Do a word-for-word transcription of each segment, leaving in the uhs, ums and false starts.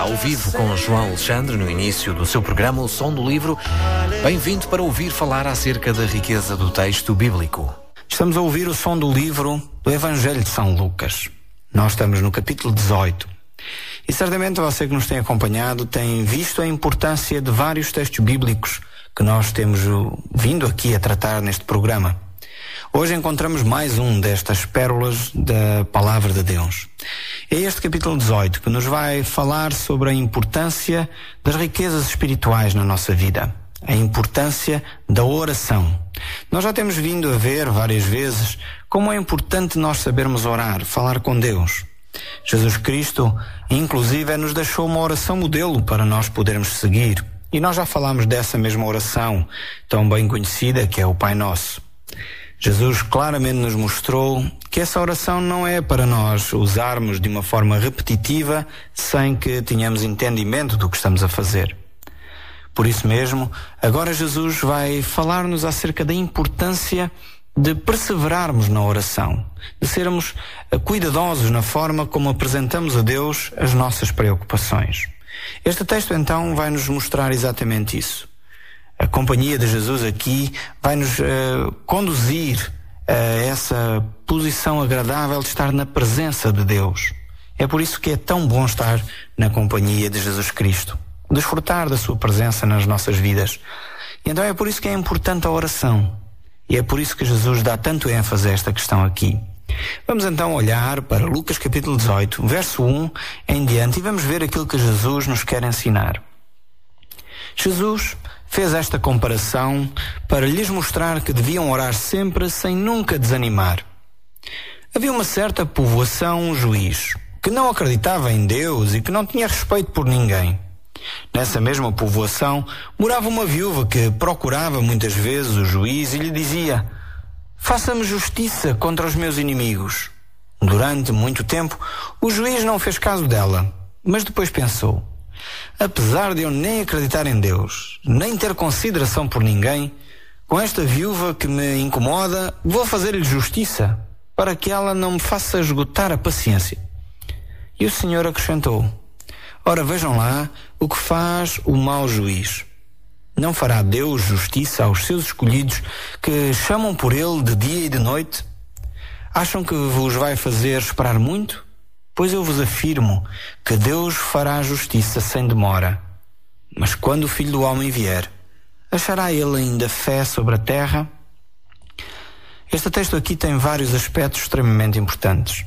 ao vivo com João Alexandre no início do seu programa O Som do Livro. Bem-vindo para ouvir falar acerca da riqueza do texto bíblico. Estamos a ouvir o som do livro do Evangelho de São Lucas. Nós estamos no capítulo dezoito. E certamente você que nos tem acompanhado tem visto a importância de vários textos bíblicos que nós temos vindo aqui a tratar neste programa. Hoje encontramos mais um destas pérolas da Palavra de Deus. É este capítulo dezoito que nos vai falar sobre a importância das riquezas espirituais na nossa vida. A importância da oração. Nós já temos vindo a ver várias vezes como é importante nós sabermos orar, falar com Deus. Jesus Cristo, inclusive, nos deixou uma oração modelo para nós podermos seguir. E nós já falámos dessa mesma oração, tão bem conhecida, que é o Pai Nosso. Jesus claramente nos mostrou que essa oração não é para nós usarmos de uma forma repetitiva sem que tenhamos entendimento do que estamos a fazer. Por isso mesmo, agora Jesus vai falar-nos acerca da importância de perseverarmos na oração, de sermos cuidadosos na forma como apresentamos a Deus as nossas preocupações. Este texto então vai nos mostrar exatamente isso. A companhia de Jesus aqui vai nos uh, conduzir a essa posição agradável de estar na presença de Deus. É por isso que é tão bom estar na companhia de Jesus Cristo, desfrutar da sua presença nas nossas vidas. E então é por isso que é importante a oração. E é por isso que Jesus dá tanto ênfase a esta questão aqui. Vamos então olhar para Lucas capítulo dezoito, verso um em diante, e vamos ver aquilo que Jesus nos quer ensinar. Jesus fez esta comparação para lhes mostrar que deviam orar sempre sem nunca desanimar. Havia uma certa povoação, um juiz, que não acreditava em Deus e que não tinha respeito por ninguém. Nessa mesma povoação morava uma viúva que procurava muitas vezes o juiz e lhe dizia: faça-me justiça contra os meus inimigos. Durante muito tempo o juiz não fez caso dela, mas depois pensou: apesar de eu nem acreditar em Deus, nem ter consideração por ninguém, com esta viúva que me incomoda, vou fazer-lhe justiça, para que ela não me faça esgotar a paciência. E o Senhor acrescentou: ora, vejam lá o que faz o mau juiz. Não fará Deus justiça aos seus escolhidos que chamam por Ele de dia e de noite? Acham que vos vai fazer esperar muito? Pois eu vos afirmo que Deus fará justiça sem demora. Mas quando o Filho do Homem vier, achará Ele ainda fé sobre a terra? Este texto aqui tem vários aspectos extremamente importantes.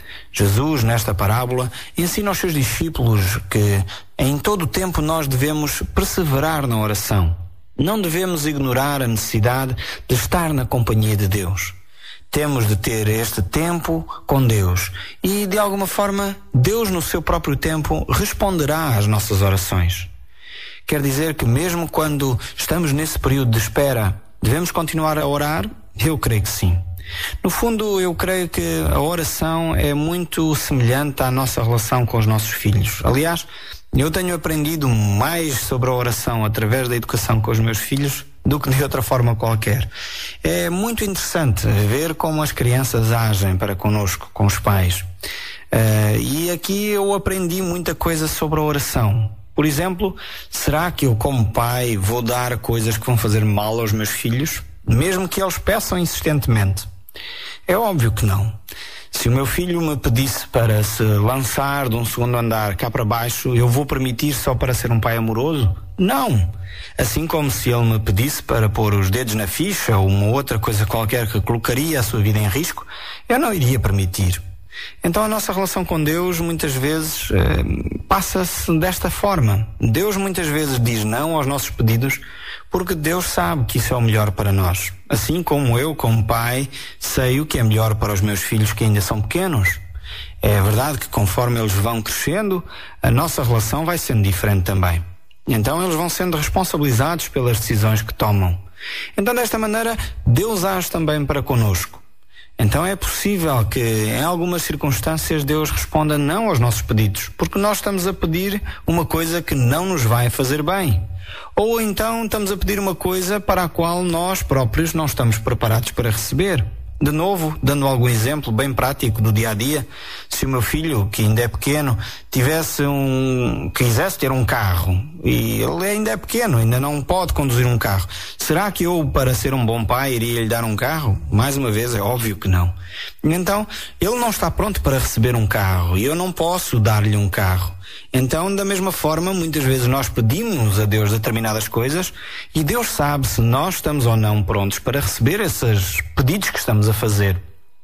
Jesus, nesta parábola, ensina aos seus discípulos que em todo o tempo nós devemos perseverar na oração. Não devemos ignorar a necessidade de estar na companhia de Deus. Temos de ter este tempo com Deus e, de alguma forma, Deus no seu próprio tempo responderá às nossas orações. Quer dizer que mesmo quando estamos nesse período de espera, devemos continuar a orar? Eu creio que sim. No fundo, eu creio que a oração é muito semelhante à nossa relação com os nossos filhos. Aliás, eu tenho aprendido mais sobre a oração através da educação com os meus filhos do que de outra forma qualquer. É muito interessante ver como as crianças agem para connosco, com os pais. Uh, e aqui eu aprendi muita coisa sobre a oração. Por exemplo, será que eu, como pai, vou dar coisas que vão fazer mal aos meus filhos, mesmo que eles peçam insistentemente? É óbvio que não. Se o meu filho me pedisse para se lançar de um segundo andar cá para baixo, eu vou permitir só para ser um pai amoroso? Não! Assim como se ele me pedisse para pôr os dedos na ficha ou uma outra coisa qualquer que colocaria a sua vida em risco, eu não iria permitir. Então a nossa relação com Deus muitas vezes eh, passa-se desta forma. Deus muitas vezes diz não aos nossos pedidos porque Deus sabe que isso é o melhor para nós. Assim como eu, como pai, sei o que é melhor para os meus filhos que ainda são pequenos. É verdade que conforme eles vão crescendo, a nossa relação vai sendo diferente também. Então eles vão sendo responsabilizados pelas decisões que tomam. Então desta maneira, Deus age também para conosco. Então é possível que em algumas circunstâncias Deus responda não aos nossos pedidos, porque nós estamos a pedir uma coisa que não nos vai fazer bem. Ou então estamos a pedir uma coisa para a qual nós próprios não estamos preparados para receber. De novo, dando algum exemplo bem prático do dia a dia, se o meu filho, que ainda é pequeno, tivesse um, quisesse ter um carro, e ele ainda é pequeno, ainda não pode conduzir um carro, será que eu, para ser um bom pai, iria lhe dar um carro? Mais uma vez, é óbvio que não. Então, ele não está pronto para receber um carro, e eu não posso dar-lhe um carro. Então, da mesma forma, muitas vezes nós pedimos a Deus determinadas coisas e Deus sabe se nós estamos ou não prontos para receber esses pedidos que estamos a fazer.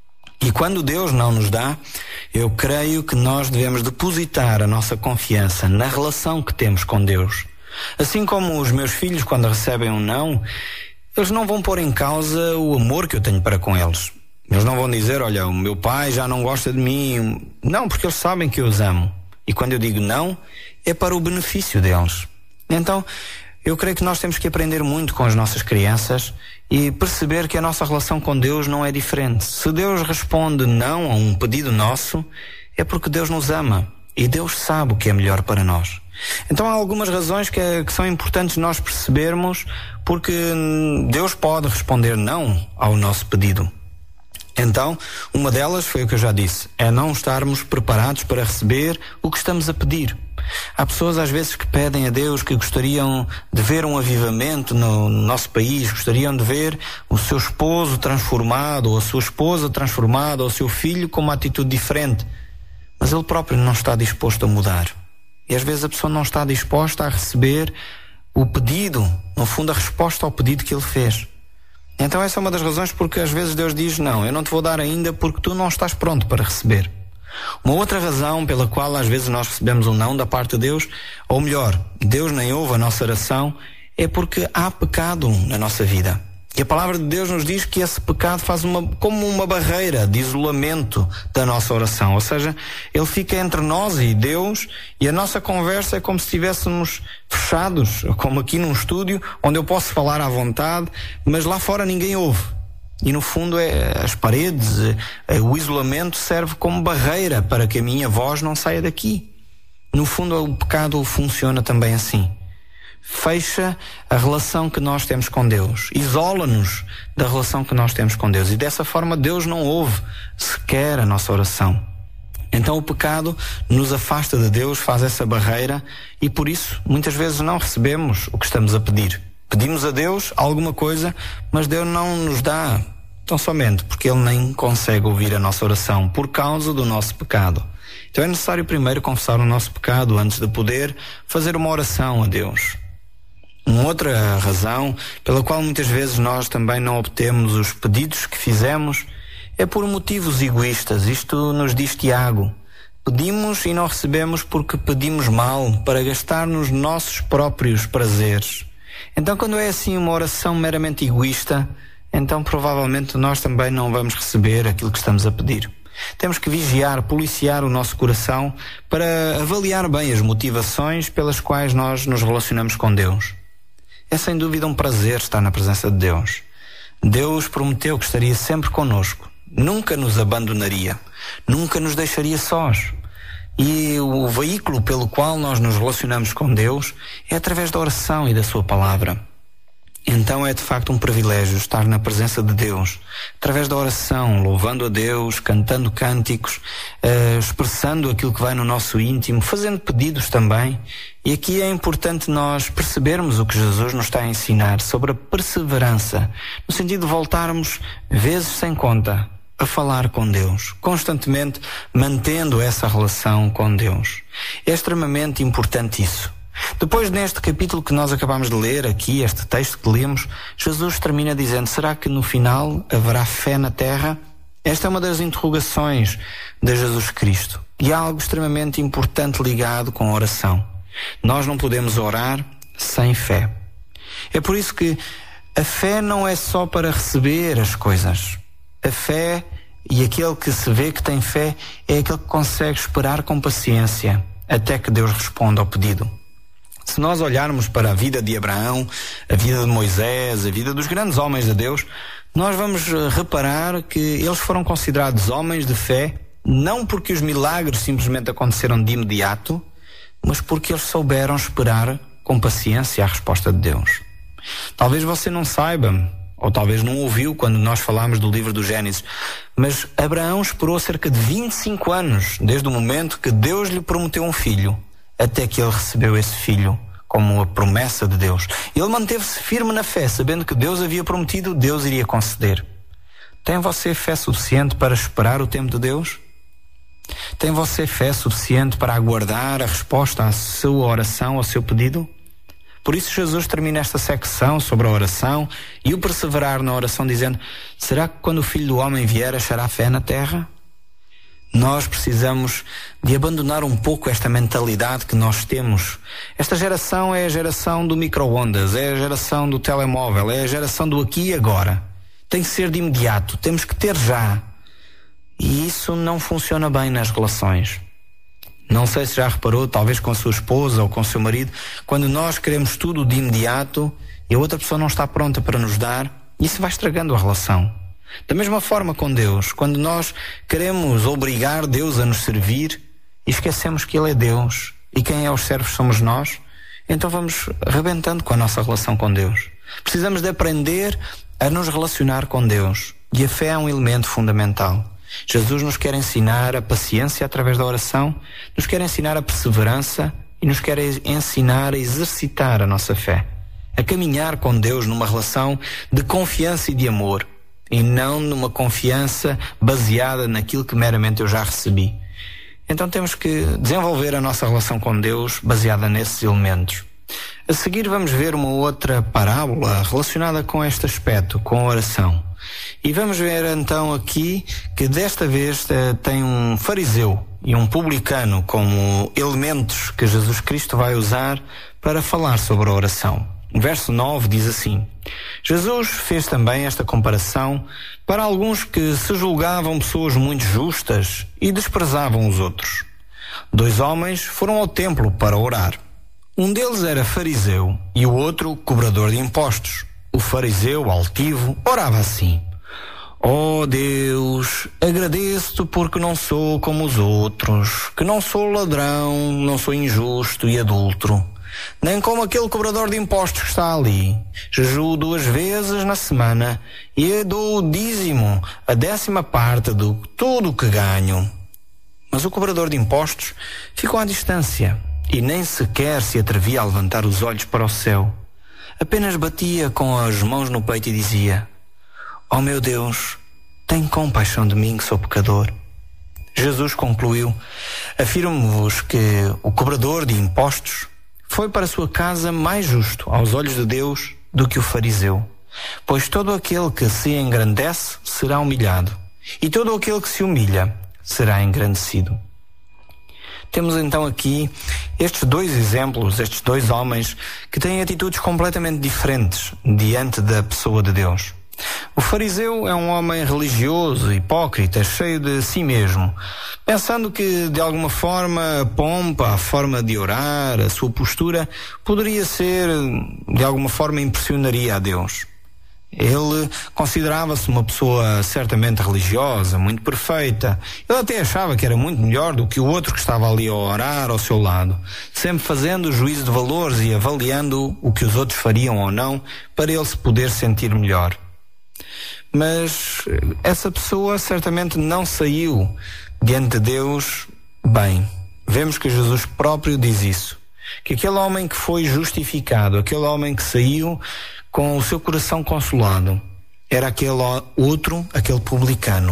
E quando Deus não nos dá, eu creio que nós devemos depositar a nossa confiança na relação que temos com Deus. Assim como os meus filhos, quando recebem um não, eles não vão pôr em causa o amor que eu tenho para com eles. Eles não vão dizer, olha, o meu pai já não gosta de mim. Não, porque eles sabem que eu os amo. E quando eu digo não, é para o benefício deles. Então, eu creio que nós temos que aprender muito com as nossas crianças e perceber que a nossa relação com Deus não é diferente. Se Deus responde não a um pedido nosso, é porque Deus nos ama e Deus sabe o que é melhor para nós. Então há algumas razões que, é, que são importantes nós percebermos, porque Deus pode responder não ao nosso pedido. Então, uma delas foi o que eu já disse, é não estarmos preparados para receber o que estamos a pedir. Há pessoas às vezes que pedem a Deus que gostariam de ver um avivamento no nosso país, gostariam de ver o seu esposo transformado, ou a sua esposa transformada, ou o seu filho com uma atitude diferente. Mas ele próprio não está disposto a mudar. E às vezes a pessoa não está disposta a receber o pedido, no fundo a resposta ao pedido que ele fez. Então essa é uma das razões porque às vezes Deus diz, não, eu não te vou dar ainda porque tu não estás pronto para receber. Uma outra razão pela qual às vezes nós recebemos um não da parte de Deus, ou melhor, Deus nem ouve a nossa oração, é porque há pecado na nossa vida. E a palavra de Deus nos diz que esse pecado faz uma, como uma barreira de isolamento da nossa oração. Ou seja, ele fica entre nós e Deus e a nossa conversa é como se estivéssemos fechados, como aqui num estúdio, onde eu posso falar à vontade, mas lá fora ninguém ouve. E no fundo é, as paredes, é, o isolamento serve como barreira para que a minha voz não saia daqui. No fundo o pecado funciona também assim. Fecha a relação que nós temos com Deus, isola-nos da relação que nós temos com Deus e dessa forma Deus não ouve sequer a nossa oração. Então o pecado nos afasta de Deus, faz essa barreira e por isso muitas vezes não recebemos o que estamos a pedir. Pedimos a Deus alguma coisa, mas Deus não nos dá tão somente porque Ele nem consegue ouvir a nossa oração por causa do nosso pecado. Então é necessário primeiro confessar o nosso pecado antes de poder fazer uma oração a Deus. Uma outra razão pela qual muitas vezes nós também não obtemos os pedidos que fizemos é por motivos egoístas. Isto nos diz Tiago. Pedimos e não recebemos porque pedimos mal, para gastar nos nossos próprios prazeres. Então quando é assim uma oração meramente egoísta, então provavelmente nós também não vamos receber aquilo que estamos a pedir. Temos que vigiar, policiar o nosso coração para avaliar bem as motivações pelas quais nós nos relacionamos com Deus. É sem dúvida um prazer estar na presença de Deus. Deus prometeu que estaria sempre conosco, nunca nos abandonaria, nunca nos deixaria sós. E o veículo pelo qual nós nos relacionamos com Deus é através da oração e da sua palavra. Então é de facto um privilégio estar na presença de Deus, através da oração, louvando a Deus, cantando cânticos, uh, expressando aquilo que vai no nosso íntimo, fazendo pedidos também. E aqui é importante nós percebermos o que Jesus nos está a ensinar sobre a perseverança, no sentido de voltarmos, vezes sem conta, a falar com Deus, constantemente mantendo essa relação com Deus. É extremamente importante isso. Depois, neste capítulo que nós acabamos de ler aqui, este texto que lemos, Jesus termina dizendo, será que no final haverá fé na terra? Esta é uma das interrogações de Jesus Cristo. E há algo extremamente importante ligado com a oração. Nós não podemos orar sem fé. É por isso que a fé não é só para receber as coisas. A fé, e aquele que se vê que tem fé, é aquele que consegue esperar com paciência até que Deus responda ao pedido. Se nós olharmos para a vida de Abraão, a vida de Moisés, a vida dos grandes homens de Deus, nós vamos reparar que eles foram considerados homens de fé, não porque os milagres simplesmente aconteceram de imediato, mas porque eles souberam esperar com paciência a resposta de Deus. Talvez você não saiba, ou talvez não ouviu quando nós falámos do livro do Gênesis, mas Abraão esperou cerca de vinte e cinco anos, desde o momento que Deus lhe prometeu um filho, até que ele recebeu esse filho como a promessa de Deus. Ele manteve-se firme na fé, sabendo que Deus havia prometido, Deus iria conceder. Tem você fé suficiente para esperar o tempo de Deus? Tem você fé suficiente para aguardar a resposta à sua oração, ao seu pedido? Por isso Jesus termina esta secção sobre a oração e o perseverar na oração dizendo: será que quando o Filho do Homem vier achará fé na terra? Nós precisamos de abandonar um pouco esta mentalidade que nós temos. Esta geração é a geração do micro-ondas, é a geração do telemóvel, é a geração do aqui e agora. Tem que ser de imediato, temos que ter já. E isso não funciona bem nas relações. Não sei se já reparou, talvez com a sua esposa ou com o seu marido, quando nós queremos tudo de imediato e a outra pessoa não está pronta para nos dar, isso vai estragando a relação. Da mesma forma com Deus, quando nós queremos obrigar Deus a nos servir e esquecemos que Ele é Deus e quem é os servos somos nós, então vamos arrebentando com a nossa relação com Deus. Precisamos de aprender a nos relacionar com Deus e a fé é um elemento fundamental. Jesus nos quer ensinar a paciência através da oração, nos quer ensinar a perseverança e nos quer ensinar a exercitar a nossa fé, a caminhar com Deus numa relação de confiança e de amor, e não numa confiança baseada naquilo que meramente eu já recebi. Então temos que desenvolver a nossa relação com Deus baseada nesses elementos. A seguir vamos ver uma outra parábola relacionada com este aspecto, com a oração. E vamos ver então aqui que desta vez tem um fariseu e um publicano como elementos que Jesus Cristo vai usar para falar sobre a oração. O verso nove diz assim: Jesus fez também esta comparação para alguns que se julgavam pessoas muito justas e desprezavam os outros. Dois homens foram ao templo para orar. Um deles era fariseu e o outro cobrador de impostos. O fariseu, altivo, orava assim: ó Deus, agradeço-te porque não sou como os outros, que não sou ladrão, não sou injusto e adúltero, nem como aquele cobrador de impostos que está ali. Jejuo duas vezes na semana e dou o dízimo, a décima parte de tudo o que ganho. Mas o cobrador de impostos ficou à distância e nem sequer se atrevia a levantar os olhos para o céu. Apenas batia com as mãos no peito e dizia: ó meu Deus, tem compaixão de mim que sou pecador. Jesus concluiu: afirmo-vos que o cobrador de impostos foi para sua casa mais justo aos olhos de Deus do que o fariseu. Pois todo aquele que se engrandece será humilhado, e todo aquele que se humilha será engrandecido. Temos então aqui estes dois exemplos, estes dois homens que têm atitudes completamente diferentes diante da pessoa de Deus. O fariseu é um homem religioso, hipócrita, cheio de si mesmo, pensando que de alguma forma a pompa, a forma de orar, a sua postura poderia ser, de alguma forma impressionaria a Deus. Ele considerava-se uma pessoa certamente religiosa, muito perfeita. Ele até achava que era muito melhor do que o outro que estava ali a orar ao seu lado, sempre fazendo juízo de valores e avaliando o que os outros fariam ou não para ele se poder sentir melhor. Mas essa pessoa certamente não saiu diante de Deus bem. Vemos que Jesus próprio diz isso, que aquele homem que foi justificado, aquele homem que saiu com o seu coração consolado, era aquele outro, aquele publicano.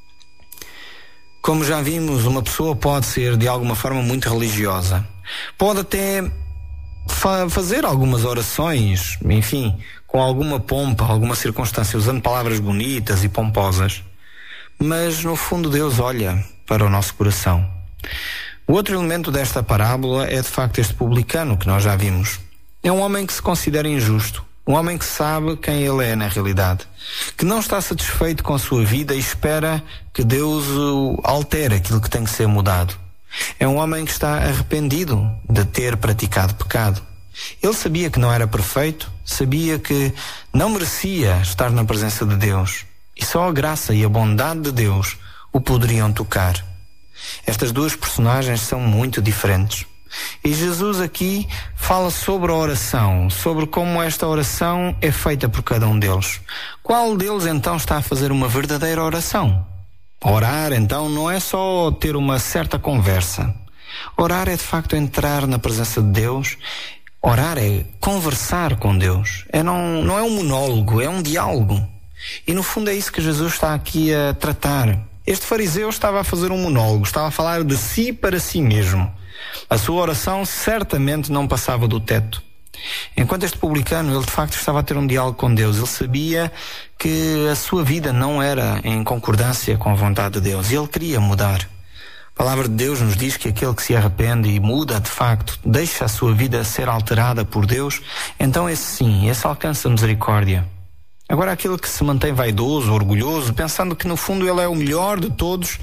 Como já vimos, uma pessoa pode ser de alguma forma muito religiosa, pode até fa- fazer algumas orações, enfim, com alguma pompa, alguma circunstância, usando palavras bonitas e pomposas, mas no fundo Deus olha para o nosso coração. O outro elemento desta parábola é de facto este publicano que nós já vimos. É um homem que se considera injusto, um homem que sabe quem ele é na realidade, que não está satisfeito com a sua vida e espera que Deus o altere aquilo que tem que ser mudado. É um homem que está arrependido de ter praticado pecado. Ele sabia que não era perfeito, sabia que não merecia estar na presença de Deus, e só a graça e a bondade de Deus o poderiam tocar. Estas duas personagens são muito diferentes. E Jesus aqui fala sobre a oração, sobre como esta oração é feita por cada um deles. Qual deles então está a fazer uma verdadeira oração? Orar então não é só ter uma certa conversa. Orar é de facto entrar na presença de Deus. Orar é conversar com Deus. É não, não é um monólogo, é um diálogo. E no fundo é isso que Jesus está aqui a tratar. Este fariseu estava a fazer um monólogo, estava a falar de si para si mesmo. A sua oração certamente não passava do teto. Enquanto este publicano, ele de facto estava a ter um diálogo com Deus. Ele sabia que a sua vida não era em concordância com a vontade de Deus e ele queria mudar. A palavra de Deus nos diz que aquele que se arrepende e muda de facto, deixa a sua vida ser alterada por Deus, então esse sim, esse alcança a misericórdia. Agora aquele que se mantém vaidoso, orgulhoso, pensando que no fundo ele é o melhor de todos,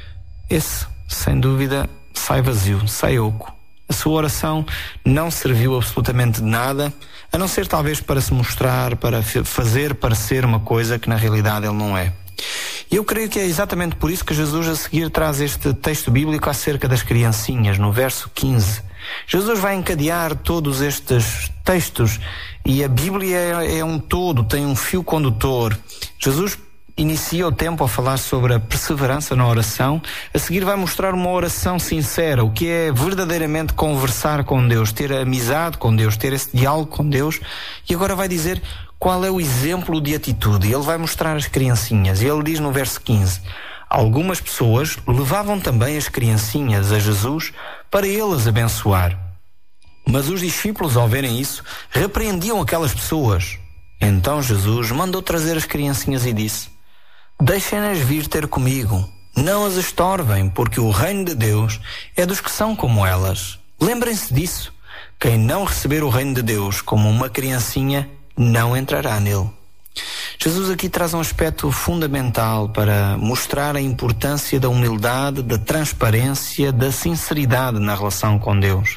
esse, sem dúvida, sai vazio, sai oco. A sua oração não serviu absolutamente de nada, a não ser talvez para se mostrar, para fazer parecer uma coisa que na realidade ele não é. E eu creio que é exatamente por isso que Jesus a seguir traz este texto bíblico acerca das criancinhas, no verso quinze. Jesus vai encadear todos estes textos e a Bíblia é, é um todo, tem um fio condutor. Jesus inicia o tempo a falar sobre a perseverança na oração. A seguir vai mostrar uma oração sincera, o que é verdadeiramente conversar com Deus, ter amizade com Deus, ter esse diálogo com Deus. E agora vai dizer qual é o exemplo de atitude. Ele vai mostrar as criancinhas. E ele diz no verso quinze: algumas pessoas levavam também as criancinhas a Jesus para ele-as abençoar. Mas os discípulos, ao verem isso, repreendiam aquelas pessoas. Então Jesus mandou trazer as criancinhas e disse: deixem-nas vir ter comigo, não as estorvem, porque o reino de Deus é dos que são como elas. Lembrem-se disso. Quem não receber o reino de Deus como uma criancinha, não entrará nele. Jesus aqui traz um aspecto fundamental para mostrar a importância da humildade, da transparência, da sinceridade na relação com Deus.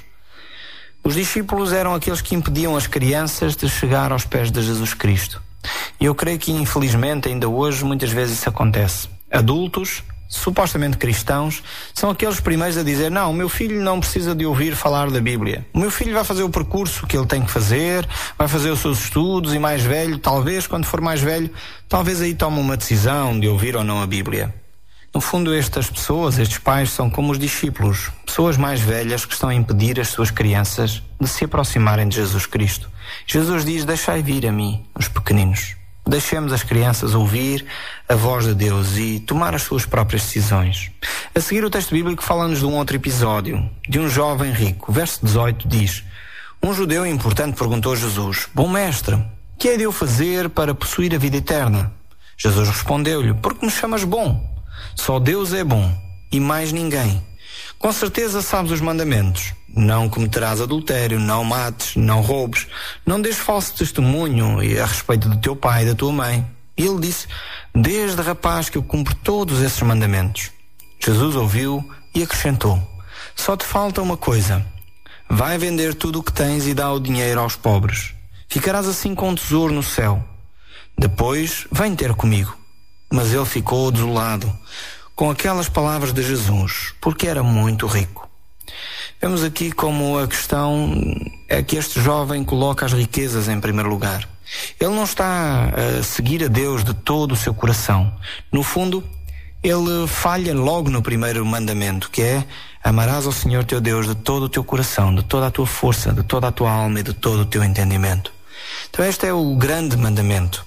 Os discípulos eram aqueles que impediam as crianças de chegar aos pés de Jesus Cristo. E eu creio que infelizmente ainda hoje muitas vezes isso acontece. Adultos, supostamente cristãos, são aqueles primeiros a dizer: não, o meu filho não precisa de ouvir falar da Bíblia. O meu filho vai fazer o percurso que ele tem que fazer, vai fazer os seus estudos, e mais velho, talvez quando for mais velho, talvez aí tome uma decisão de ouvir ou não a Bíblia. No fundo, estas pessoas, estes pais, são como os discípulos, pessoas mais velhas que estão a impedir as suas crianças de se aproximarem de Jesus Cristo. Jesus diz: deixai vir a mim os pequeninos. Deixemos as crianças ouvir a voz de Deus e tomar as suas próprias decisões. A seguir, o texto bíblico fala-nos de um outro episódio, de um jovem rico. O verso dezoito diz: um judeu importante perguntou a Jesus: bom mestre, que é de eu fazer para possuir a vida eterna? Jesus respondeu-lhe: porque me chamas bom? Só Deus é bom, e mais ninguém. Com certeza sabes os mandamentos: não cometerás adultério, não mates, não roubes, não des falso testemunho a respeito do teu pai e da tua mãe. E ele disse: desde rapaz que eu cumpro todos esses mandamentos. Jesus ouviu e acrescentou: só te falta uma coisa. Vai vender tudo o que tens e dá o dinheiro aos pobres. Ficarás assim com um tesouro no céu. Depois vem ter comigo. Mas ele ficou desolado com aquelas palavras de Jesus, porque era muito rico. Vemos aqui como a questão é que este jovem coloca as riquezas em primeiro lugar. Ele não está a seguir a Deus de todo o seu coração. No fundo, ele falha logo no primeiro mandamento, que é: amarás ao Senhor teu Deus de todo o teu coração, de toda a tua força, de toda a tua alma e de todo o teu entendimento. Então este é o grande mandamento.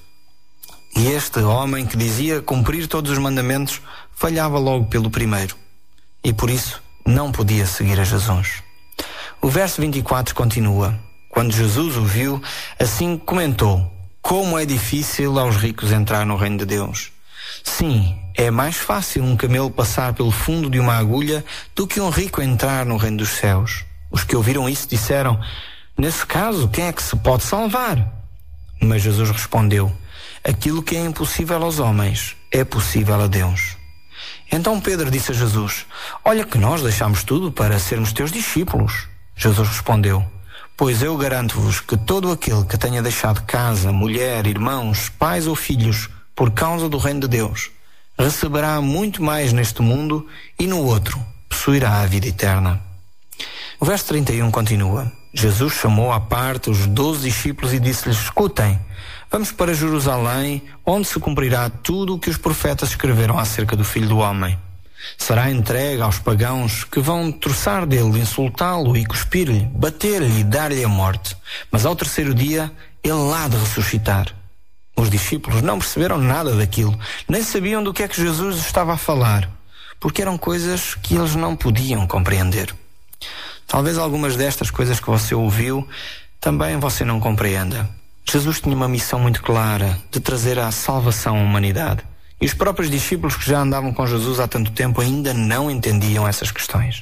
E este homem que dizia cumprir todos os mandamentos falhava logo pelo primeiro. E por isso não podia seguir a Jesus. O verso vinte e quatro continua: quando Jesus o viu, assim comentou: como é difícil aos ricos entrar no reino de Deus. Sim, é mais fácil um camelo passar pelo fundo de uma agulha do que um rico entrar no reino dos céus. Os que ouviram isso disseram: nesse caso, quem é que se pode salvar? Mas Jesus respondeu: aquilo que é impossível aos homens é possível a Deus. Então Pedro disse a Jesus: olha que nós deixamos tudo para sermos teus discípulos. Jesus respondeu: pois eu garanto-vos que todo aquele que tenha deixado casa, mulher, irmãos, pais ou filhos por causa do reino de Deus, receberá muito mais neste mundo e no outro possuirá a vida eterna. O verso trinta e um continua: Jesus chamou à parte os doze discípulos e disse-lhes: escutem, vamos para Jerusalém, onde se cumprirá tudo o que os profetas escreveram acerca do Filho do Homem. Será entregue aos pagãos, que vão troçar dele, insultá-lo e cuspir-lhe, bater-lhe e dar-lhe a morte. Mas ao terceiro dia ele há de ressuscitar. Os discípulos não perceberam nada daquilo, nem sabiam do que é que Jesus estava a falar, porque eram coisas que eles não podiam compreender. Talvez algumas destas coisas que você ouviu também você não compreenda. Jesus tinha uma missão muito clara de trazer a salvação à humanidade. E os próprios discípulos que já andavam com Jesus há tanto tempo ainda não entendiam essas questões.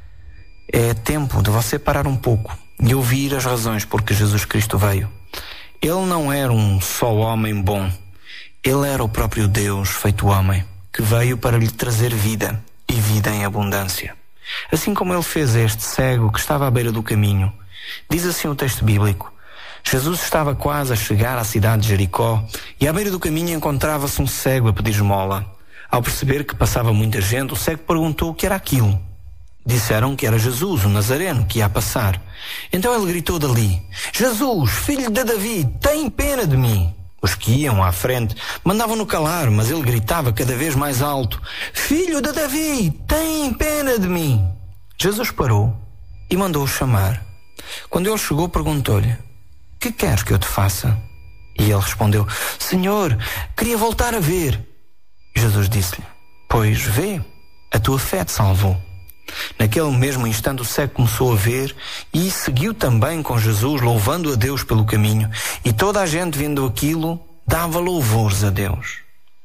É tempo de você parar um pouco e ouvir as razões por que Jesus Cristo veio. Ele não era um só homem bom. Ele era o próprio Deus feito homem, que veio para lhe trazer vida, e vida em abundância. Assim como ele fez a este cego que estava à beira do caminho. Diz assim o texto bíblico: Jesus estava quase a chegar à cidade de Jericó e à beira do caminho encontrava-se um cego a pedir esmola. Ao perceber que passava muita gente, o cego perguntou o que era aquilo. Disseram que era Jesus, o Nazareno, que ia a passar. Então ele gritou dali: Jesus, filho de Davi, tem pena de mim. Os que iam à frente mandavam-no calar, mas ele gritava cada vez mais alto: Filho de Davi, tem pena de mim. Jesus parou e mandou-o chamar. Quando ele chegou, perguntou-lhe: que queres que eu te faça? E ele respondeu: Senhor, queria voltar a ver. Jesus disse-lhe: pois vê, a tua fé te salvou. Naquele mesmo instante o cego começou a ver e seguiu também com Jesus, louvando a Deus pelo caminho, e toda a gente, vendo aquilo, dava louvores a Deus.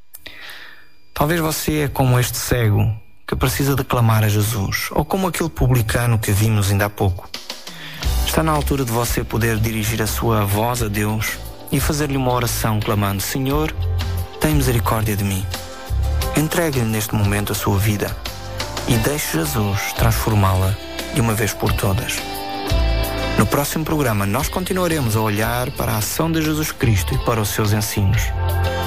Talvez você é como este cego que precisa de clamar a Jesus, ou como aquele publicano que vimos ainda há pouco. Está na altura de você poder dirigir a sua voz a Deus e fazer-lhe uma oração clamando: Senhor, tem misericórdia de mim. Entregue-lhe neste momento a sua vida e deixe Jesus transformá-la de uma vez por todas. No próximo programa nós continuaremos a olhar para a ação de Jesus Cristo e para os seus ensinos.